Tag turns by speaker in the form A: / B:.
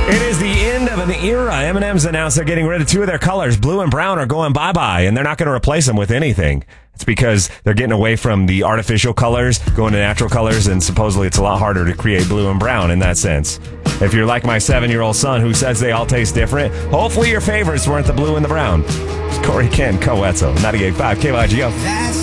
A: It is the end of an era. M&M's announced they're getting rid of two of their colors. Blue and brown are going bye-bye, and they're not going to replace them with anything. It's because they're getting away from the artificial colors, going to natural colors, and supposedly it's a lot harder to create blue and brown in that sense. If you're like my 7-year-old son who says they all taste different, hopefully your favorites weren't the blue and the brown. It's Corey Kent, Co-Etzel, 98.5 KYGO.